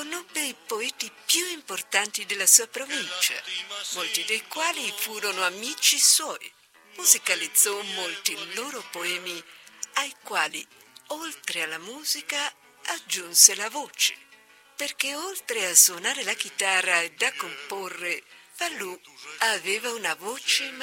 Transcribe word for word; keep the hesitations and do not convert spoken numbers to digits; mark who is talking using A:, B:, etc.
A: conobbe i poeti più importanti della sua provincia, molti dei quali furono amici suoi. Musicalizzò molti loro poemi, ai quali, oltre alla musica, aggiunse la voce, perché oltre a suonare la chitarra e a comporre, Falù aveva una voce